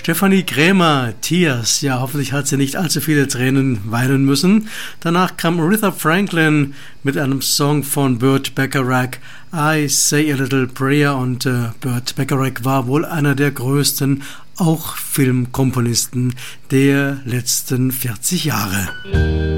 Stefanie Krämer, Tears. Ja, hoffentlich hat sie nicht allzu viele Tränen weinen müssen. Danach kam Aretha Franklin mit einem Song von Burt Bacharach, I Say a Little Prayer. Und Burt Bacharach war wohl einer der größten, auch Filmkomponisten der letzten 40 Jahre.